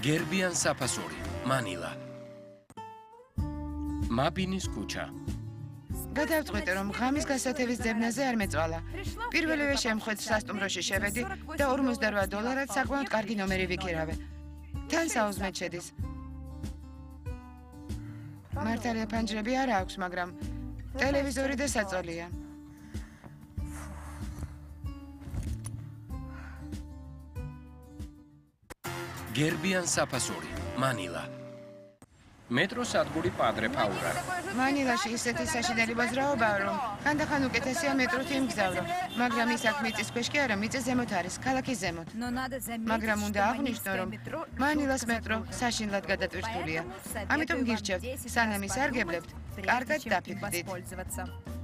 გერბიან საფასური, მანილა. მაბინის ქუჩა. გადავწყვეტე, რომ ღამის გასათევის ძებნაზე არ მეწვალა. პირველივე შემთხვევით სასტუმროში შევედი და $48 საკმაოდ კარგი ნომერი ვიქირავე. თან საუზმედ შედის. მართალია ფანჯრები არ აქვს, მაგრამ ტელევიზორი და საწოლია. გერბიან საფასური, მანილა. მეტროს სადგური პადრე ფაურა. მანილაში ისეთი საშინელი მოძრაობაა, რომ ხანდახან უკეთესია მეტროთი იმგზავრო, მაგრამ ის აქ მიწის ქვეშ კი არა, მიწის ზემოთ არის, ქალაქის ზემოთ. მაგრამ უნდა აღვნიშნო, რომ მანილას მეტრო საშინლად გადატვირთულია. ამიტომ გირჩევთ, სანამ ისარგებლებთ, კარგად დაფიქრდით.